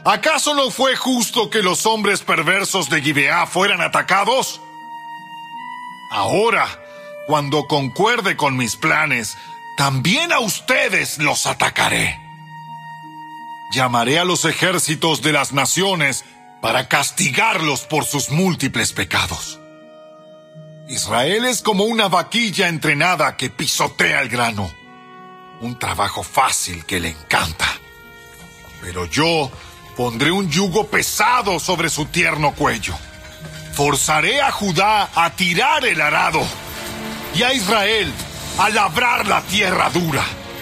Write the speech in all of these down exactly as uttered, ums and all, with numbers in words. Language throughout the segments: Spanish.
¿Acaso no fue justo que los hombres perversos de Gibeá fueran atacados? Ahora, cuando concuerde con mis planes, también a ustedes los atacaré. Llamaré a los ejércitos de las naciones para castigarlos por sus múltiples pecados. Israel es como una vaquilla entrenada que pisotea el grano. Un trabajo fácil que le encanta. Pero yo pondré un yugo pesado sobre su tierno cuello. Forzaré a Judá a tirar el arado y a Israel a labrar la tierra dura.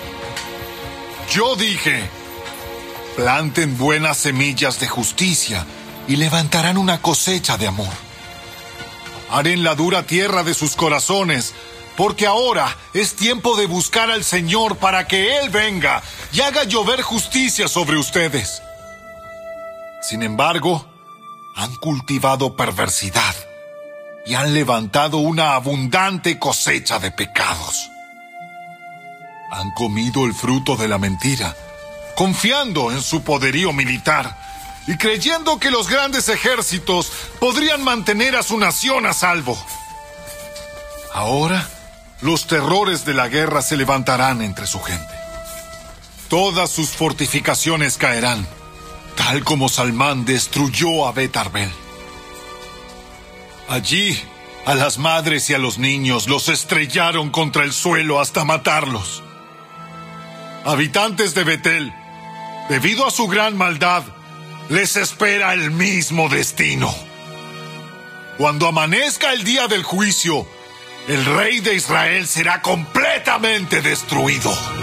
Yo dije, planten buenas semillas de justicia y levantarán una cosecha de amor. Haré en la dura tierra de sus corazones, porque ahora es tiempo de buscar al Señor para que Él venga y haga llover justicia sobre ustedes. Sin embargo, han cultivado perversidad y han levantado una abundante cosecha de pecados. Han comido el fruto de la mentira, confiando en su poderío militar y creyendo que los grandes ejércitos podrían mantener a su nación a salvo. Ahora, los terrores de la guerra se levantarán entre su gente. Todas sus fortificaciones caerán, tal como Salmán destruyó a Bet Arbel. Allí, a las madres y a los niños los estrellaron contra el suelo hasta matarlos. Habitantes de Betel, debido a su gran maldad, les espera el mismo destino. Cuando amanezca el día del juicio, el rey de Israel será completamente destruido.